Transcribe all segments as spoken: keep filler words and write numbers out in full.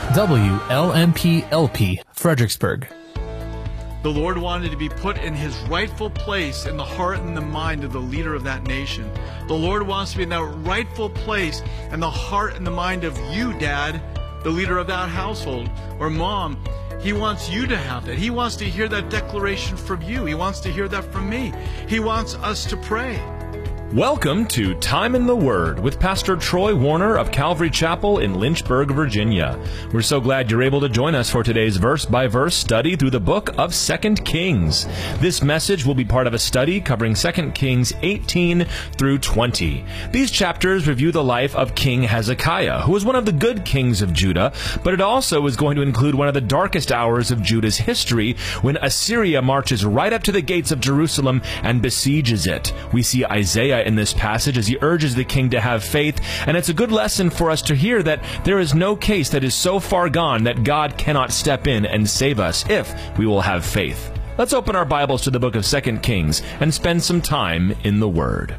W L M P L P, Fredericksburg. The Lord wanted to be put in his rightful place in the heart and the mind of the leader of that nation. The Lord wants to be in that rightful place in the heart and the mind of you, Dad, the leader of that household, or Mom. He wants you to have that. He wants to hear that declaration from you. He wants to hear that from me. He wants us to pray. Welcome to Time in the Word with Pastor Troy Warner of Calvary Chapel in Lynchburg, Virginia. We're so glad you're able to join us for today's verse-by-verse study through the book of Second Kings. This message will be part of a study covering Second Kings eighteen through twenty. These chapters review the life of King Hezekiah, who was one of the good kings of Judah, but it also is going to include one of the darkest hours of Judah's history when Assyria marches right up to the gates of Jerusalem and besieges it. We see Isaiah in this passage as he urges the king to have faith, and it's a good lesson for us to hear that there is no case that is so far gone that God cannot step in and save us if we will have faith. Let's open our Bibles to the book of Second Kings and spend some time in the Word.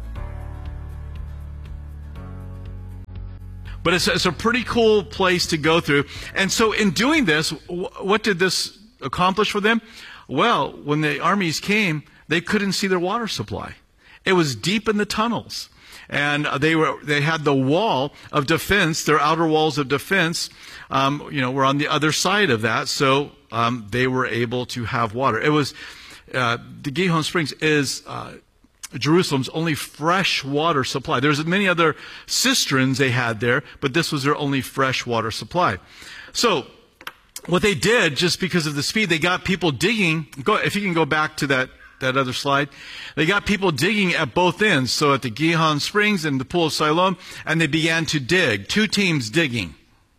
But it's, it's a pretty cool place to go through. And so in doing this, what did this accomplish for them? Well, when the armies came, they couldn't see their water supply. It was deep in the tunnels, and they were they had the wall of defense. Their outer walls of defense, um, you know, were on the other side of that, so um, they were able to have water. It was uh, the Gihon Springs is uh, Jerusalem's only fresh water supply. There's many other cisterns they had there, but this was their only fresh water supply. So what they did, just because of the speed, they got people digging. Go, if you can go back to that. that other slide. They got people digging at both ends, so at the Gihon Springs and the Pool of Siloam, and they began to dig. Two teams digging.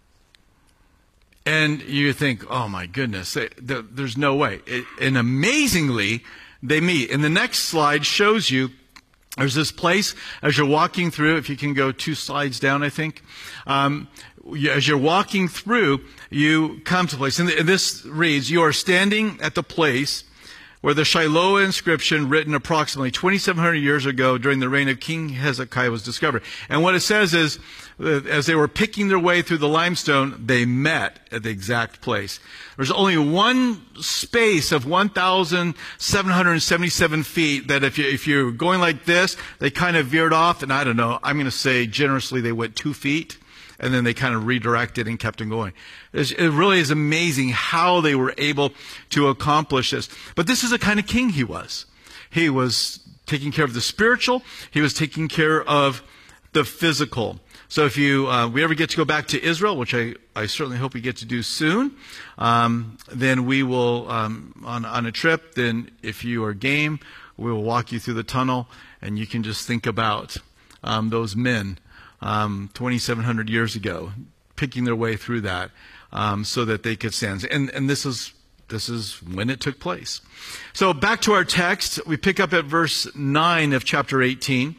And you think, oh my goodness, they, they, there's no way. It, and amazingly, they meet. And the next slide shows you, there's this place, as you're walking through, if you can go two slides down, I think. Um, as you're walking through, you come to a place. And this reads, you are standing at the place where the Shiloh inscription written approximately twenty-seven hundred years ago during the reign of King Hezekiah was discovered. And what it says is, as they were picking their way through the limestone, they met at the exact place. There's only one space of one thousand seven hundred seventy-seven feet that if, you, if you're going like this, they kind of veered off, and I don't know, I'm going to say generously they went two feet. And then they kind of redirected and kept on going. It really is amazing how they were able to accomplish this. But this is the kind of king he was. He was taking care of the spiritual. He was taking care of the physical. So if you uh, we ever get to go back to Israel, which I, I certainly hope we get to do soon, um, then we will, um, on, on a trip, then if you are game, we will walk you through the tunnel, and you can just think about um, those men Um, twenty-seven hundred years ago, picking their way through that um, so that they could stand. And, and this is this is when it took place. So back to our text, we pick up at verse nine of chapter eighteen.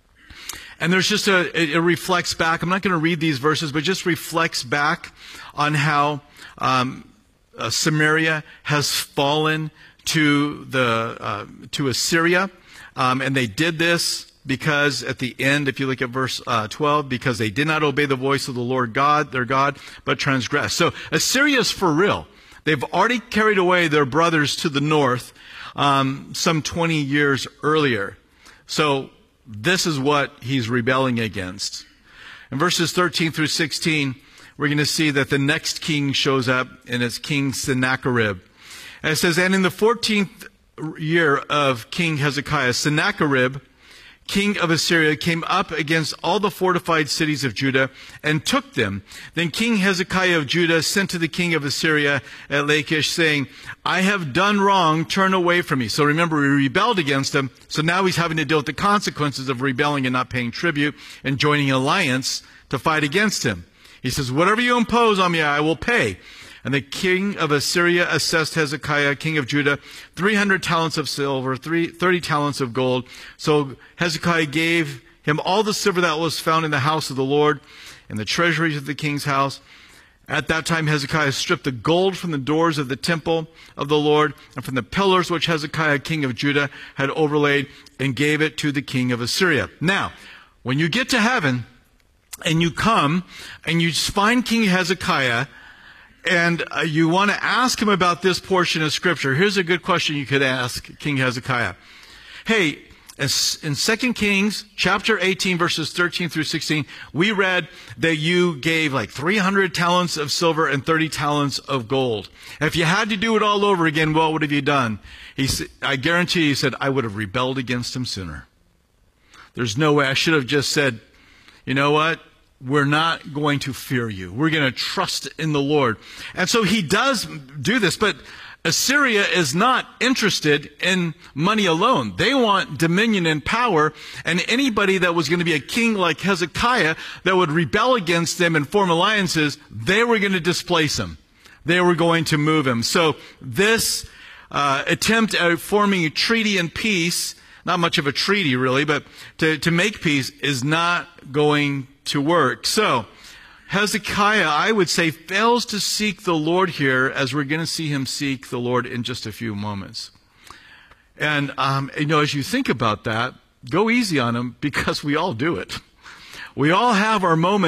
And there's just a, it, it reflects back. I'm not going to read these verses, but just reflects back on how um, uh, Samaria has fallen to the uh, to Assyria, um, and they did this because at the end, if you look at verse uh, twelve, because they did not obey the voice of the Lord God, their God, but transgressed. So Assyria is for real. They've already carried away their brothers to the north um, some twenty years earlier. So this is what he's rebelling against. In verses thirteen through sixteen, we're going to see that the next king shows up, and it's King Sennacherib. And it says, and in the fourteenth year of King Hezekiah, Sennacherib, king of Assyria, came up against all the fortified cities of Judah and took them. Then King Hezekiah of Judah sent to the king of Assyria at Lachish, saying, I have done wrong, turn away from me. So remember, we rebelled against him, so now he's having to deal with the consequences of rebelling and not paying tribute and joining an alliance to fight against him. He says, whatever you impose on me, I will pay. And the king of Assyria assessed Hezekiah, king of Judah, three hundred talents of silver, thirty talents of gold. So Hezekiah gave him all the silver that was found in the house of the Lord, and the treasuries of the king's house. At that time Hezekiah stripped the gold from the doors of the temple of the Lord, and from the pillars which Hezekiah, king of Judah, had overlaid, and gave it to the king of Assyria. Now, when you get to heaven, and you come, and you find King Hezekiah And uh, you want to ask him about this portion of Scripture. Here's a good question you could ask King Hezekiah. Hey, as in Second Kings chapter eighteen, verses thirteen through sixteen, we read that you gave like three hundred talents of silver and thirty talents of gold. And if you had to do it all over again, what would have you done? He said, I guarantee you, he said, I would have rebelled against him sooner. There's no way. I should have just said, you know what? We're not going to fear you. We're going to trust in the Lord. And so he does do this, but Assyria is not interested in money alone. They want dominion and power, and anybody that was going to be a king like Hezekiah that would rebel against them and form alliances, they were going to displace him. They were going to move him. So this uh, attempt at forming a treaty and peace, not much of a treaty really, but to, to make peace is not going to work. So Hezekiah, I would say, fails to seek the Lord here, as we're going to see him seek the Lord in just a few moments. And, um, you know, as you think about that, go easy on him, because we all do it. We all have our moments